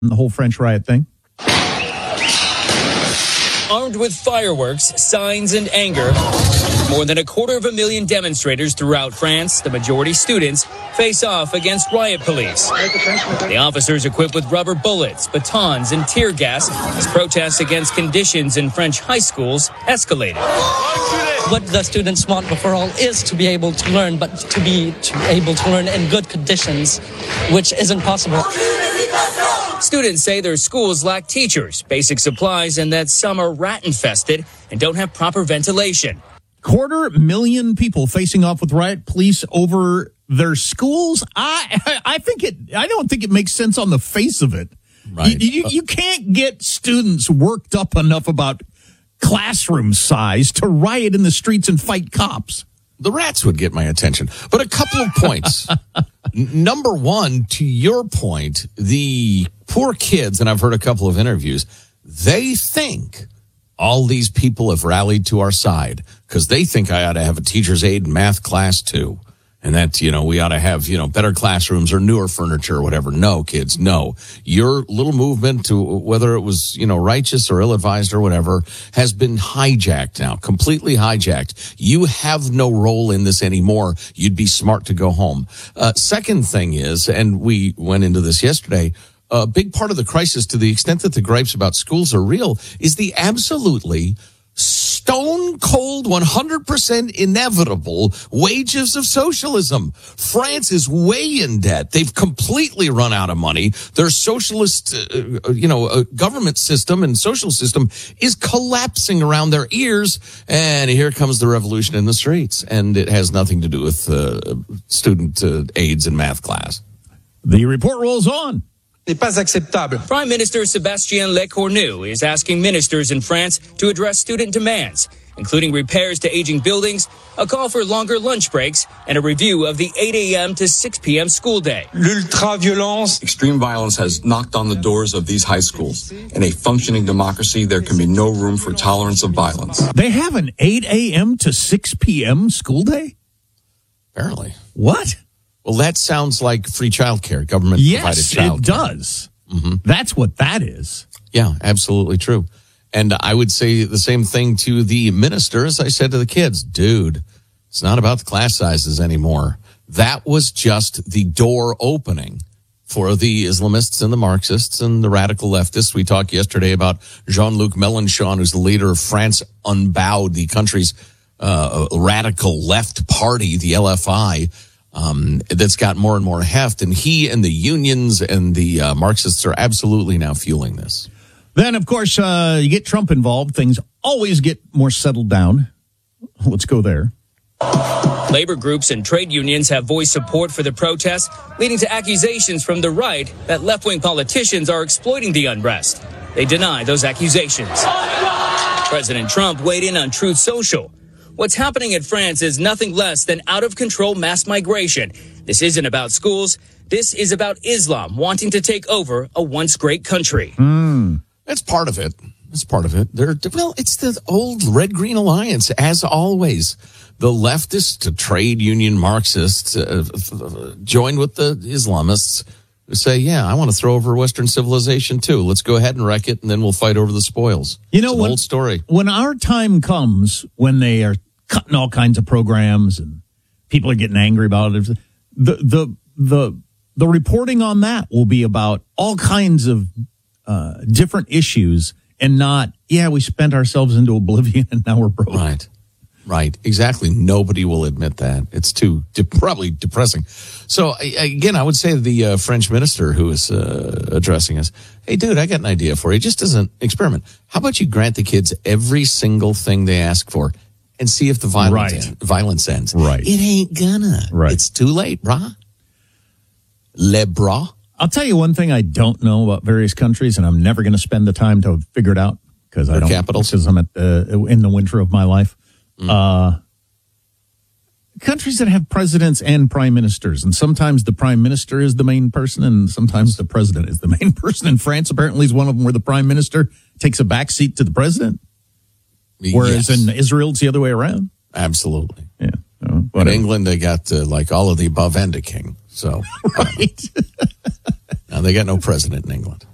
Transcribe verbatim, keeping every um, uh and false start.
the whole French riot thing. Armed with fireworks, signs, and anger, more than a quarter of a million demonstrators throughout France, the majority students, face off against riot police. The officers equipped with rubber bullets, batons, and tear gas as protests against conditions in French high schools escalated. What the students want before all is to be able to learn, but to be to be able to learn in good conditions, which isn't possible. Students say their schools lack teachers, basic supplies, and that some are rat-infested and don't have proper ventilation. Quarter million people facing off with riot police over their schools. I I think it. I don't think it makes sense on the face of it. Right. You, you, you can't get students worked up enough about classroom size to riot in the streets and fight cops. The rats would get my attention. But a couple of points. N- number one, to your point, the poor kids, and I've heard a couple of interviews, they think all these people have rallied to our side because they think I ought to have a teacher's aide math class too. And that, you know, we ought to have, you know, better classrooms or newer furniture or whatever. No, kids, no. Your little movement, to whether it was, you know, righteous or ill-advised or whatever, has been hijacked now, completely hijacked. You have no role in this anymore. You'd be smart to go home. Uh, second thing is, and we went into this yesterday, a big part of the crisis, to the extent that the gripes about schools are real, is the absolutely stone cold, one hundred percent inevitable wages of socialism. France is way in debt. They've completely run out of money. Their socialist, uh, you know, uh, government system and social system is collapsing around their ears. And here comes the revolution in the streets. And it has nothing to do with uh, student uh, aides in math class. The report rolls on. Prime Minister Sébastien Lecornu is asking ministers in France to address student demands, including repairs to aging buildings, a call for longer lunch breaks, and a review of the eight a.m. to six p.m. school day. L'ultra-violence. Extreme violence has knocked on the doors of these high schools. In a functioning democracy, there can be no room for tolerance of violence. They have an eight a.m. to six p.m. school day? Apparently. What? Well, that sounds like free childcare, government provided Yes, childcare. it does. Mm-hmm. That's what that is. Yeah, absolutely true. And I would say the same thing to the ministers. I said to the kids, dude, it's not about the class sizes anymore. That was just the door opening for the Islamists and the Marxists and the radical leftists. We talked yesterday about Jean-Luc Mélenchon, who's the leader of France Unbowed, the country's uh, radical left party, the L F I. Um, that's got more and more heft, and he and the unions and the uh, Marxists are absolutely now fueling this. Then, of course, uh, you get Trump involved, things always get more settled down. Let's go there. Labor groups and trade unions have voiced support for the protests, leading to accusations from the right that left-wing politicians are exploiting the unrest. They deny those accusations. President Trump weighed in on Truth Social. What's happening in France is nothing less than out-of-control mass migration. This isn't about schools. This is about Islam wanting to take over a once great country. Mm. That's part of it. That's part of it. They're, well, it's the old Red-Green Alliance, as always. The leftist trade union Marxists uh, joined with the Islamists who say, yeah, I want to throw over Western civilization too. Let's go ahead and wreck it, and then we'll fight over the spoils. You know, it's an when, old story. When our time comes, when they are cutting all kinds of programs and people are getting angry about it, the the the the reporting on that will be about all kinds of uh, different issues, and not, yeah, we spent ourselves into oblivion and now we're broke. Right. Right, exactly. Nobody will admit that. It's too de- probably depressing. So, again, I would say to the uh, French minister who is uh, addressing us, hey, dude, I got an idea for you. Just as an experiment, how about you grant the kids every single thing they ask for and see if the violence, right. end, violence ends? Right. It ain't gonna. Right. It's too late, brah. Le bras. I'll tell you one thing I don't know about various countries, and I'm never going to spend the time to figure it out because I don't. Capitals? Because I'm at the, in the winter of my life. Uh, countries that have presidents and prime ministers, and sometimes the prime minister is the main person, and sometimes the president is the main person. In France, apparently, is one of them where the prime minister takes a back seat to the president, whereas Yes. in Israel, it's the other way around. Absolutely. Yeah. So, In whatever. England, they got uh, like all of the above and a king. So, Right. now they got no president in England.